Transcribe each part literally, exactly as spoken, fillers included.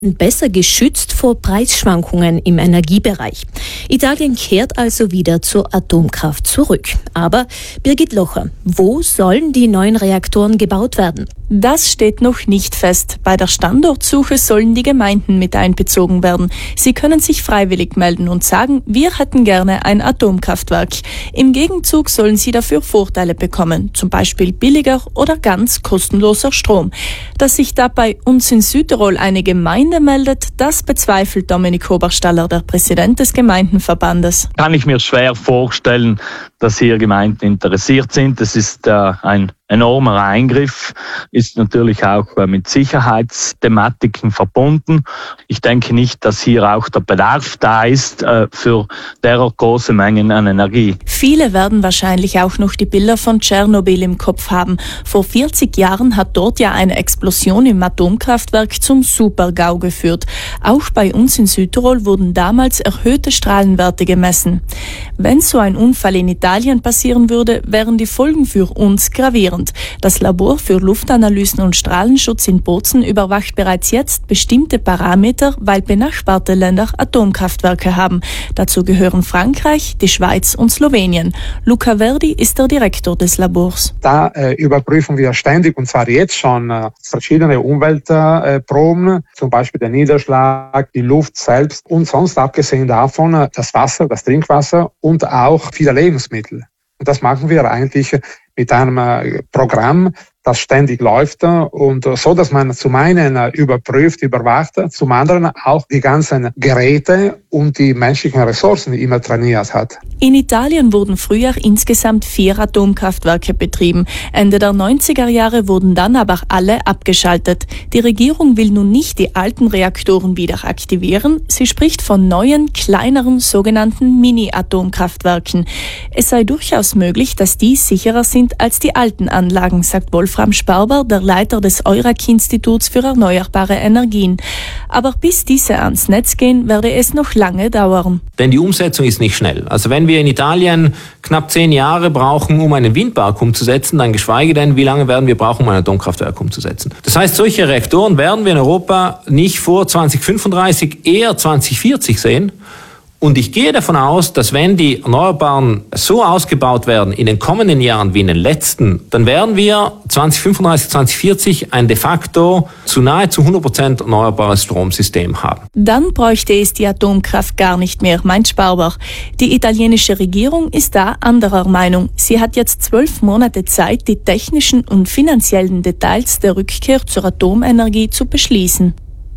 besser geschützt vor Preisschwankungen im Energiebereich. Italien kehrt also wieder zur Atomkraft zurück. Aber Birgit Locher, wo sollen die neuen Reaktoren gebaut werden? Das steht noch nicht fest. Bei der Standortsuche sollen die Gemeinden mit einbezogen werden. Sie können sich freiwillig melden und sagen, wir hätten gerne ein Atomkraftwerk. Im Gegenzug sollen sie dafür Vorteile bekommen, zum Beispiel billiger oder ganz kostenloser Strom. Dass sich da bei uns in Südtirol eine Gemeinde meldet, das bezweifelt Dominik Oberstaller, der Präsident des Gemeindenverbandes. Kann ich mir schwer vorstellen, dass hier Gemeinden interessiert sind. Das ist äh, ein enormer Eingriff, ist natürlich auch äh, mit Sicherheitsthematiken verbunden. Ich denke nicht, dass hier auch der Bedarf da ist äh, für derart große Mengen an Energie. Viele werden wahrscheinlich auch noch die Bilder von Tschernobyl im Kopf haben. Vor vierzig Jahren hat dort ja eine Explosion im Atomkraftwerk zum Super-GAU geführt. Auch bei uns in Südtirol wurden damals erhöhte Strahlenwerte gemessen. Wenn so ein Unfall in Italien passieren würde, wären die Folgen für uns gravierend. Das Labor für Luftanalysen und Strahlenschutz in Bozen überwacht bereits jetzt bestimmte Parameter, weil benachbarte Länder Atomkraftwerke haben. Dazu gehören Frankreich, die Schweiz und Slowenien. Luca Verdi ist der Direktor des Labors. Da äh, überprüfen wir ständig, und zwar jetzt schon, äh, verschiedene Umweltproben, äh, zum Beispiel der Niederschlag, die Luft selbst und sonst abgesehen davon äh, das Wasser, das Trinkwasser und auch viele Lebensmittel. Und das machen wir eigentlich mit einem Programm, das ständig läuft und so, dass man zum einen überprüft, überwacht, zum anderen auch die ganzen Geräte und die menschlichen Ressourcen immer trainiert hat. In Italien wurden früher insgesamt vier Atomkraftwerke betrieben. Ende der neunziger Jahre wurden dann aber alle abgeschaltet. Die Regierung will nun nicht die alten Reaktoren wieder aktivieren. Sie spricht von neuen, kleineren, sogenannten Mini-Atomkraftwerken. Es sei durchaus möglich, dass die sicherer sind als die alten Anlagen, sagt Wolfram Sparber, der Leiter des Eurac-Instituts für erneuerbare Energien. Aber bis diese ans Netz gehen, werde es noch lange dauern. Denn die Umsetzung ist nicht schnell. Also wenn wir in Italien knapp zehn Jahre brauchen, um einen Windpark umzusetzen, dann geschweige denn, wie lange werden wir brauchen, um ein Atomkraftwerk umzusetzen. Das heißt, solche Reaktoren werden wir in Europa nicht vor zwanzig fünfunddreißig, eher zwanzig vierzig sehen. Und ich gehe davon aus, dass wenn die Erneuerbaren so ausgebaut werden in den kommenden Jahren wie in den letzten, dann werden wir zwanzig fünfunddreißig, zwanzig vierzig ein de facto zu nahezu hundert Prozent erneuerbares Stromsystem haben. Dann bräuchte es die Atomkraft gar nicht mehr, meint Sparber. Die italienische Regierung ist da anderer Meinung. Sie hat jetzt zwölf Monate Zeit, die technischen und finanziellen Details der Rückkehr zur Atomenergie zu beschließen.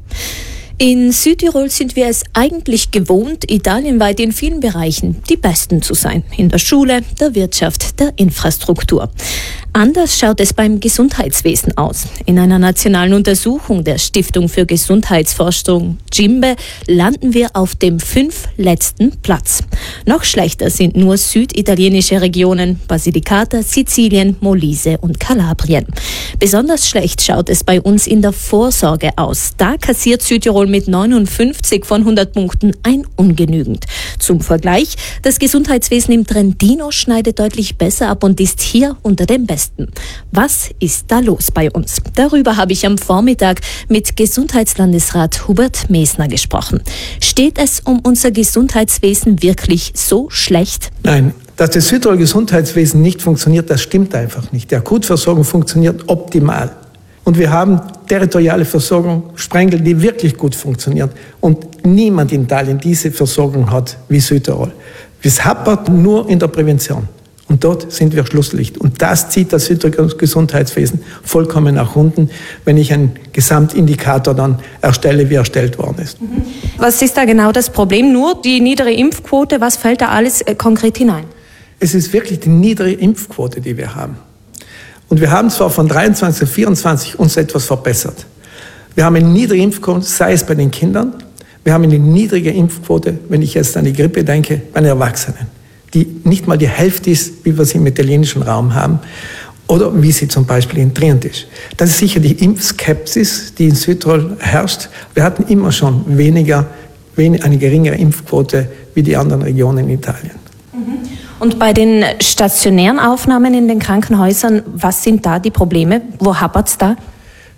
In Südtirol sind wir es eigentlich gewohnt, italienweit in vielen Bereichen die Besten zu sein. In der Schule, der Wirtschaft, der Infrastruktur. Anders schaut es beim Gesundheitswesen aus. In einer nationalen Untersuchung der Stiftung für Gesundheitsforschung Gimbe landen wir auf dem fünftletzten Platz. Noch schlechter sind nur süditalienische Regionen, Basilicata, Sizilien, Molise und Kalabrien. Besonders schlecht schaut es bei uns in der Vorsorge aus. Da kassiert Südtirol mit neunundfünfzig von hundert Punkten ein ungenügend. Zum Vergleich, das Gesundheitswesen im Trentino schneidet deutlich besser ab und ist hier unter den Besten. Was ist da los bei uns? Darüber habe ich am Vormittag mit Gesundheitslandesrat Hubert Mesner gesprochen. Steht es um unser Gesundheitswesen wirklich so schlecht? Nein, dass das Südtiroler Gesundheitswesen nicht funktioniert, das stimmt einfach nicht. Die Akutversorgung funktioniert optimal. Und wir haben territoriale Versorgung, Sprengel, die wirklich gut funktionieren. Und niemand in Italien diese Versorgung hat wie Südtirol. Es hapert nur in der Prävention. Und dort sind wir Schlusslicht. Und das zieht das Südtiroler Gesundheitswesen vollkommen nach unten, wenn ich einen Gesamtindikator dann erstelle, wie erstellt worden ist. Was ist da genau das Problem? Nur die niedere Impfquote? Was fällt da alles äh, konkret hinein? Es ist wirklich die niedrige Impfquote, die wir haben. Und wir haben zwar von dreiundzwanzig auf vierundzwanzig uns etwas verbessert. Wir haben eine niedrige Impfquote, sei es bei den Kindern. Wir haben eine niedrige Impfquote, wenn ich jetzt an die Grippe denke, bei den Erwachsenen, die nicht mal die Hälfte ist, wie wir sie im italienischen Raum haben, oder wie sie zum Beispiel in Trient ist. Das ist sicher die Impfskepsis, die in Südtirol herrscht. Wir hatten immer schon weniger, eine geringere Impfquote wie die anderen Regionen in Italien. Und bei den stationären Aufnahmen in den Krankenhäusern, was sind da die Probleme? Wo hapert es da?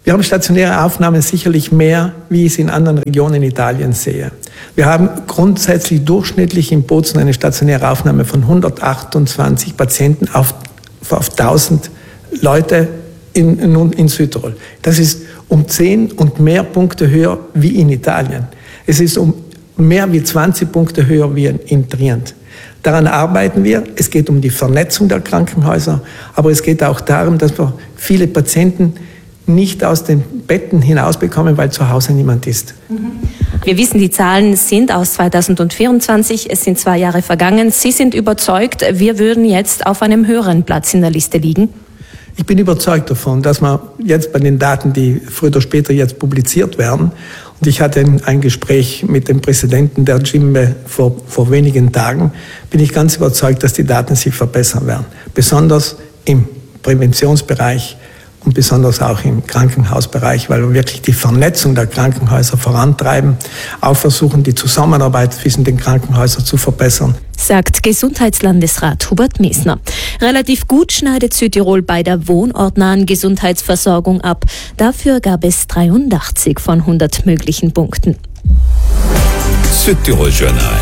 Wir haben stationäre Aufnahmen sicherlich mehr, wie ich es in anderen Regionen Italiens sehe. Wir haben grundsätzlich durchschnittlich in Bozen eine stationäre Aufnahme von hundertachtundzwanzig Patienten auf, auf tausend Leute in, in, in Südtirol. Das ist um zehn und mehr Punkte höher wie in Italien. Es ist um mehr wie zwanzig Punkte höher wie in Trient. Daran arbeiten wir. Es geht um die Vernetzung der Krankenhäuser, aber es geht auch darum, dass wir viele Patienten nicht aus den Betten hinausbekommen, weil zu Hause niemand ist. Wir wissen, die Zahlen sind aus zweitausendvierundzwanzig. Es sind zwei Jahre vergangen. Sie sind überzeugt, wir würden jetzt auf einem höheren Platz in der Liste liegen? Ich bin überzeugt davon, dass man jetzt bei den Daten, die früher oder später jetzt publiziert werden, und ich hatte ein Gespräch mit dem Präsidenten der Gimbe vor, vor wenigen Tagen, bin ich ganz überzeugt, dass die Daten sich verbessern werden. Besonders im Präventionsbereich und besonders auch im Krankenhausbereich, weil wir wirklich die Vernetzung der Krankenhäuser vorantreiben, auch versuchen, die Zusammenarbeit zwischen den Krankenhäusern zu verbessern. Sagt Gesundheitslandesrat Hubert Mesner. Relativ gut schneidet Südtirol bei der wohnortnahen Gesundheitsversorgung ab. Dafür gab es dreiundachtzig von hundert möglichen Punkten. Südtirol Journal.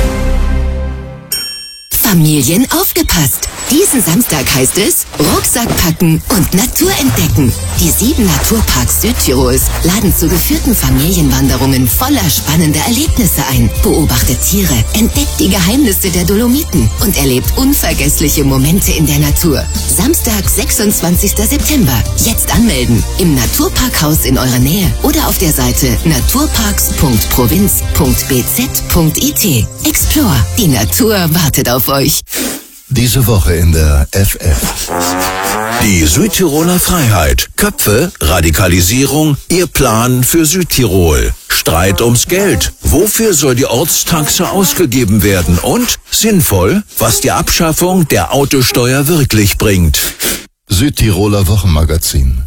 Familien aufgepasst! Diesen Samstag heißt es Rucksack packen und Natur entdecken. Die sieben Naturparks Südtirols laden zu geführten Familienwanderungen voller spannender Erlebnisse ein. Beobachtet Tiere, entdeckt die Geheimnisse der Dolomiten und erlebt unvergessliche Momente in der Natur. Samstag, sechsundzwanzigster September. Jetzt anmelden im Naturparkhaus in eurer Nähe oder auf der Seite naturparks punkt provinz punkt b z punkt i t. Explore, die Natur wartet auf euch. Diese Woche in der F F. Die Südtiroler Freiheit. Köpfe, Radikalisierung, ihr Plan für Südtirol. Streit ums Geld. Wofür soll die Ortstaxe ausgegeben werden? Und sinnvoll, was die Abschaffung der Autosteuer wirklich bringt. Südtiroler Wochenmagazin.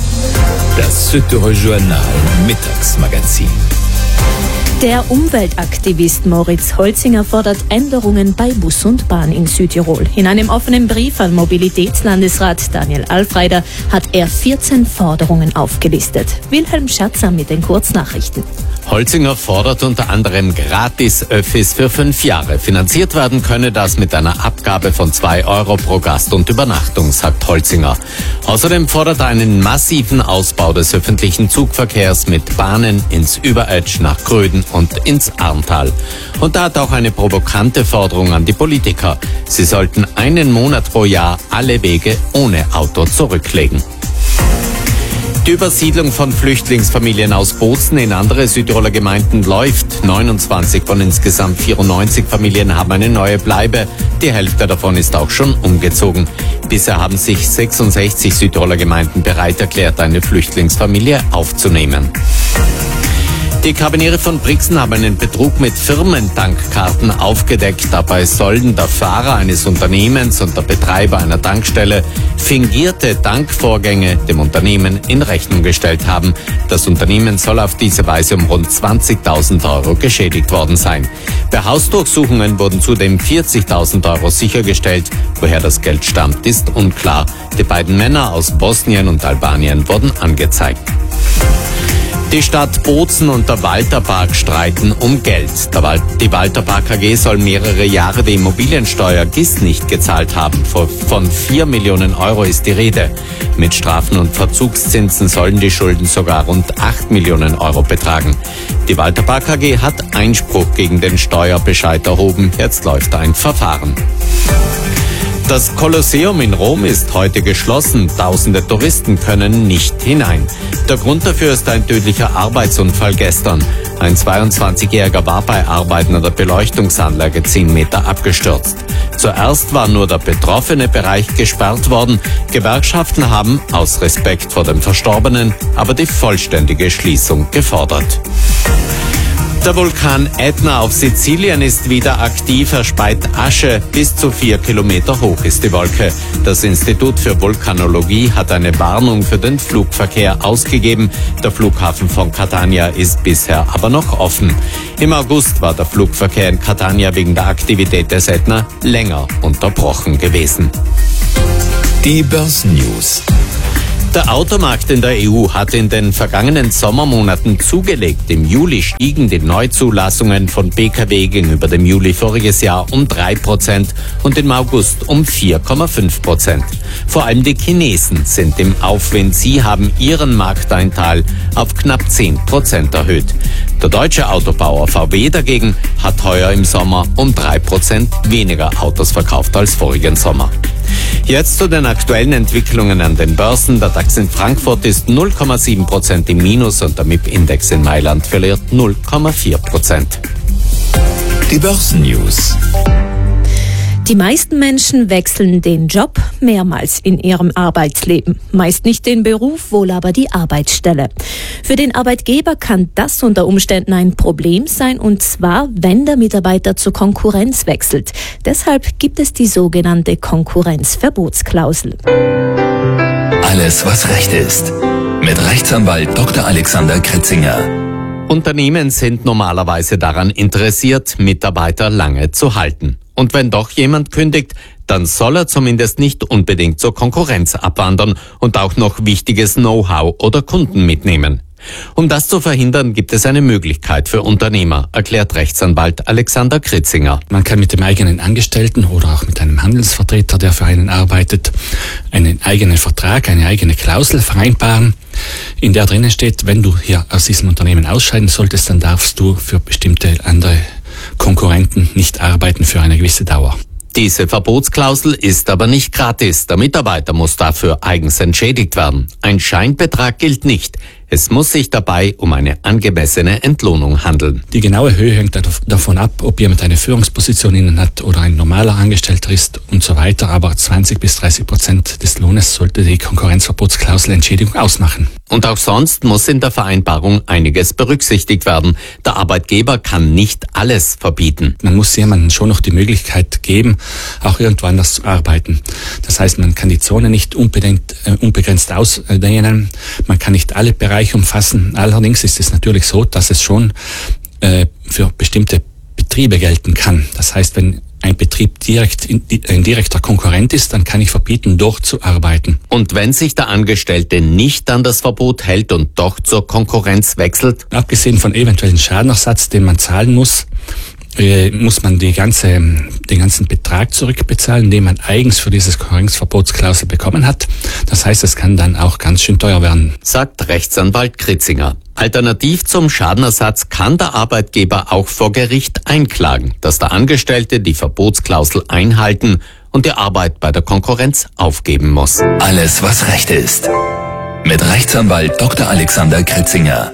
Das Südtirol Journal Mittagsmagazin. Der Umweltaktivist Moritz Holzinger fordert Änderungen bei Bus und Bahn in Südtirol. In einem offenen Brief an Mobilitätslandesrat Daniel Alfreider hat er vierzehn Forderungen aufgelistet. Wilhelm Schatzer mit den Kurznachrichten. Holzinger fordert unter anderem Gratis-Öffis für fünf Jahre. Finanziert werden könne das mit einer Abgabe von zwei Euro pro Gast und Übernachtung, sagt Holzinger. Außerdem fordert er einen massiven Ausbau des öffentlichen Zugverkehrs mit Bahnen ins Überetsch nach Gröden und ins Arntal. Und er hat auch eine provokante Forderung an die Politiker. Sie sollten einen Monat pro Jahr alle Wege ohne Auto zurücklegen. Die Übersiedlung von Flüchtlingsfamilien aus Bozen in andere Südtiroler Gemeinden läuft. neunundzwanzig von insgesamt vierundneunzig Familien haben eine neue Bleibe. Die Hälfte davon ist auch schon umgezogen. Bisher haben sich sechsundsechzig Südtiroler Gemeinden bereit erklärt, eine Flüchtlingsfamilie aufzunehmen. Die Karabiniere von Brixen haben einen Betrug mit Firmentankkarten aufgedeckt. Dabei sollen der Fahrer eines Unternehmens und der Betreiber einer Tankstelle fingierte Tankvorgänge dem Unternehmen in Rechnung gestellt haben. Das Unternehmen soll auf diese Weise um rund zwanzigtausend Euro geschädigt worden sein. Bei Hausdurchsuchungen wurden zudem vierzigtausend Euro sichergestellt. Woher das Geld stammt, ist unklar. Die beiden Männer aus Bosnien und Albanien wurden angezeigt. Die Stadt Bozen und der Walterpark streiten um Geld. Die Walterpark A G soll mehrere Jahre die Immobiliensteuer G I S nicht gezahlt haben. Von vier Millionen Euro ist die Rede. Mit Strafen und Verzugszinsen sollen die Schulden sogar rund acht Millionen Euro betragen. Die Walterpark A G hat Einspruch gegen den Steuerbescheid erhoben. Jetzt läuft ein Verfahren. Das Kolosseum in Rom ist heute geschlossen. Tausende Touristen können nicht hinein. Der Grund dafür ist ein tödlicher Arbeitsunfall gestern. Ein zweiundzwanzigjähriger war bei Arbeiten an der Beleuchtungsanlage zehn Meter abgestürzt. Zuerst war nur der betroffene Bereich gesperrt worden. Gewerkschaften haben aus Respekt vor dem Verstorbenen aber die vollständige Schließung gefordert. Der Vulkan Ätna auf Sizilien ist wieder aktiv, er speit Asche. Bis zu vier Kilometer hoch ist die Wolke. Das Institut für Vulkanologie hat eine Warnung für den Flugverkehr ausgegeben. Der Flughafen von Catania ist bisher aber noch offen. Im August war der Flugverkehr in Catania wegen der Aktivität des Ätna länger unterbrochen gewesen. Die Börsennews. Der Automarkt in der E U hat in den vergangenen Sommermonaten zugelegt. Im Juli stiegen die Neuzulassungen von P K W gegenüber dem Juli voriges Jahr um drei Prozent und im August um vier Komma fünf Prozent. Vor allem die Chinesen sind im Aufwind. Sie haben ihren Markteinteil auf knapp zehn Prozent erhöht. Der deutsche Autobauer V W dagegen hat heuer im Sommer um drei Prozent weniger Autos verkauft als vorigen Sommer. Jetzt zu den aktuellen Entwicklungen an den Börsen. Der DAX in Frankfurt ist null Komma sieben Prozent im Minus und der M I P-Index in Mailand verliert null Komma vier Prozent. Die Börsennews. Die meisten Menschen wechseln den Job mehrmals in ihrem Arbeitsleben. Meist nicht den Beruf, wohl aber die Arbeitsstelle. Für den Arbeitgeber kann das unter Umständen ein Problem sein, und zwar, wenn der Mitarbeiter zur Konkurrenz wechselt. Deshalb gibt es die sogenannte Konkurrenzverbotsklausel. Alles, was Recht ist. Mit Rechtsanwalt Doktor Alexander Kritzinger. Unternehmen sind normalerweise daran interessiert, Mitarbeiter lange zu halten. Und wenn doch jemand kündigt, dann soll er zumindest nicht unbedingt zur Konkurrenz abwandern und auch noch wichtiges Know-how oder Kunden mitnehmen. Um das zu verhindern, gibt es eine Möglichkeit für Unternehmer, erklärt Rechtsanwalt Alexander Kritzinger. Man kann mit dem eigenen Angestellten oder auch mit einem Handelsvertreter, der für einen arbeitet, einen eigenen Vertrag, eine eigene Klausel vereinbaren, in der drinnen steht, wenn du hier aus diesem Unternehmen ausscheiden solltest, dann darfst du für bestimmte andere Konkurrenten nicht arbeiten für eine gewisse Dauer. Diese Verbotsklausel ist aber nicht gratis. Der Mitarbeiter muss dafür eigens entschädigt werden. Ein Scheinbetrag gilt nicht. Es muss sich dabei um eine angemessene Entlohnung handeln. Die genaue Höhe hängt davon ab, ob jemand eine Führungsposition inne hat oder ein normaler Angestellter ist und so weiter. Aber zwanzig bis dreißig Prozent des Lohnes sollte die Konkurrenzverbotsklausel Entschädigung ausmachen. Und auch sonst muss in der Vereinbarung einiges berücksichtigt werden. Der Arbeitgeber kann nicht alles verbieten. Man muss jemandem schon noch die Möglichkeit geben, auch irgendwo anders zu arbeiten. Das heißt, man kann die Zone nicht unbedingt, äh, unbegrenzt ausdehnen. Man kann nicht alle Bereiche umfassen. Allerdings ist es natürlich so, dass es schon äh, für bestimmte Betriebe gelten kann. Das heißt, wenn ein Betrieb direkt in, ein direkter Konkurrent ist, dann kann ich verbieten, dort zu arbeiten. Und wenn sich der Angestellte nicht an das Verbot hält und doch zur Konkurrenz wechselt? Abgesehen von eventuellen Schadenersatz, den man zahlen muss, äh, muss man die ganze, den ganzen Betrag zurückbezahlen, den man eigens für dieses Konkurrenzverbotsklausel bekommen hat. Das heißt, es kann dann auch ganz schön teuer werden. Sagt Rechtsanwalt Kritzinger. Alternativ zum Schadenersatz kann der Arbeitgeber auch vor Gericht einklagen, dass der Angestellte die Verbotsklausel einhalten und die Arbeit bei der Konkurrenz aufgeben muss. Alles, was Recht ist. Mit Rechtsanwalt Doktor Alexander Kritzinger.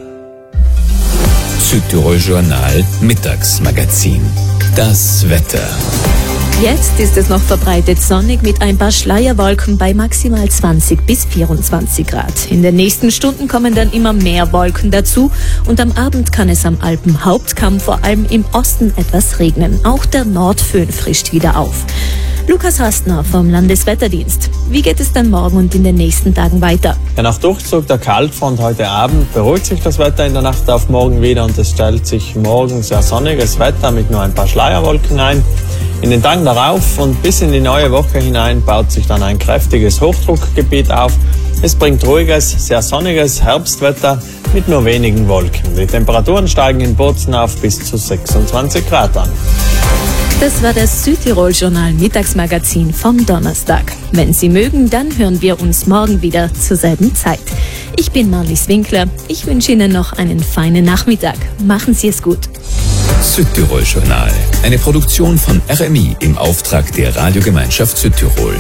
Südtirol Journal Mittagsmagazin. Das Wetter. Jetzt ist es noch verbreitet sonnig mit ein paar Schleierwolken bei maximal zwanzig bis vierundzwanzig Grad. In den nächsten Stunden kommen dann immer mehr Wolken dazu und am Abend kann es am Alpenhauptkamm vor allem im Osten etwas regnen. Auch der Nordföhn frischt wieder auf. Lukas Hastner vom Landeswetterdienst. Wie geht es denn morgen und in den nächsten Tagen weiter? Ja, nach Durchzug der Kaltfront heute Abend beruhigt sich das Wetter in der Nacht auf morgen wieder und es stellt sich morgen sehr sonniges Wetter mit nur ein paar Schleierwolken ein. In den Tagen darauf und bis in die neue Woche hinein baut sich dann ein kräftiges Hochdruckgebiet auf. Es bringt ruhiges, sehr sonniges Herbstwetter mit nur wenigen Wolken. Die Temperaturen steigen in Bozen auf bis zu sechsundzwanzig Grad an. Das war das Südtirol-Journal Mittagsmagazin vom Donnerstag. Wenn Sie mögen, dann hören wir uns morgen wieder zur selben Zeit. Ich bin Marlies Winkler. Ich wünsche Ihnen noch einen feinen Nachmittag. Machen Sie es gut. Südtirol Journal, eine Produktion von R M I im Auftrag der Radiogemeinschaft Südtirol.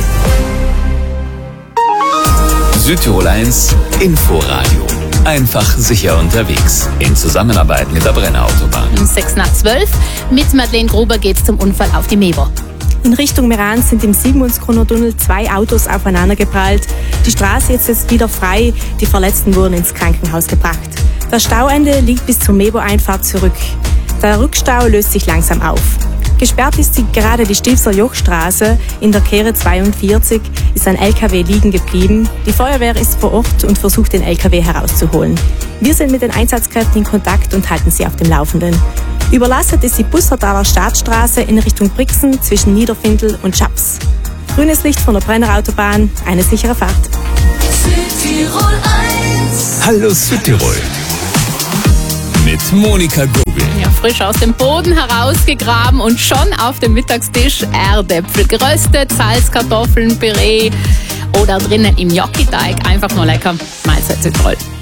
Südtirol eins Inforadio. Einfach sicher unterwegs. In Zusammenarbeit mit der Brenner Autobahn. Um sechs nach zwölf. Mit Madeleine Gruber geht's zum Unfall auf die Meber. In Richtung Meran sind im Sigmundskroner-Tunnel zwei Autos aufeinander geprallt. Die Straße ist jetzt wieder frei. Die Verletzten wurden ins Krankenhaus gebracht. Das Stauende liegt bis zur Meber-Einfahrt zurück. Der Rückstau löst sich langsam auf. Gesperrt ist die, gerade die Stilfser Jochstraße. In der Kehre zweiundvierzig ist ein L K W liegen geblieben. Die Feuerwehr ist vor Ort und versucht, den L K W herauszuholen. Wir sind mit den Einsatzkräften in Kontakt und halten sie auf dem Laufenden. Überlastet ist die Bussertaler Staatsstraße in Richtung Brixen zwischen Niederfindl und Schaps. Grünes Licht von der Brenner Autobahn, eine sichere Fahrt. Südtirol eins. Hallo Südtirol. Mit Monika Gogel. Ja, frisch aus dem Boden herausgegraben und schon auf dem Mittagstisch Erdäpfel. Geröstet, Salzkartoffeln, Püree oder drinnen im Gnocchi-Teig. Einfach nur lecker. Mahlzeit Südtirol.